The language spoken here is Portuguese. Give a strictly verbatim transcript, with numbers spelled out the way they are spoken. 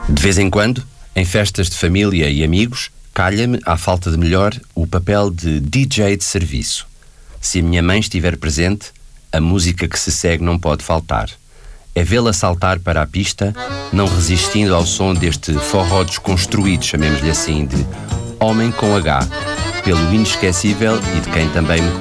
De vez em quando, em festas de família e amigos, calha-me, à falta de melhor, o papel de D J de serviço. Se a minha mãe estiver presente, a música que se segue não pode faltar. É vê-la saltar para a pista, não resistindo ao som deste forró desconstruído, chamemos-lhe assim, de Homem com H, pelo inesquecível e de quem também me